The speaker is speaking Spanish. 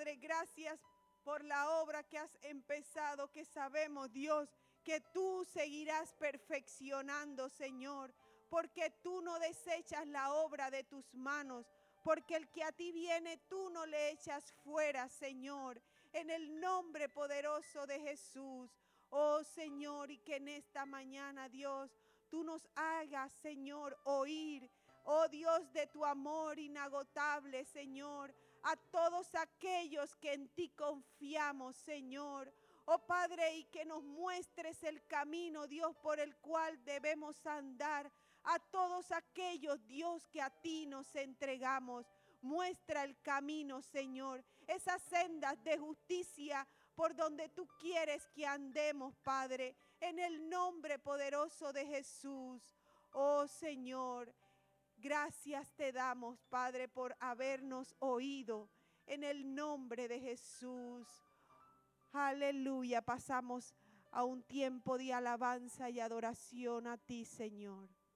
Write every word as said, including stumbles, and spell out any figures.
Padre, gracias por la obra que has empezado, que sabemos, Dios, que tú seguirás perfeccionando, Señor, porque tú no desechas la obra de tus manos, porque el que a ti viene, tú no le echas fuera, Señor, en el nombre poderoso de Jesús. Oh Señor, y que en esta mañana, Dios, tú nos hagas, Señor, oír, oh Dios, de tu amor inagotable, Señor, a todos aquellos que en ti confiamos, Señor. Oh Padre, y que nos muestres el camino, Dios, por el cual debemos andar. A todos aquellos, Dios, que a ti nos entregamos. Muestra el camino, Señor, esas sendas de justicia por donde tú quieres que andemos, Padre, en el nombre poderoso de Jesús. Oh Señor, gracias te damos, Padre, por habernos oído en el nombre de Jesús. Aleluya, pasamos a un tiempo de alabanza y adoración a ti, Señor.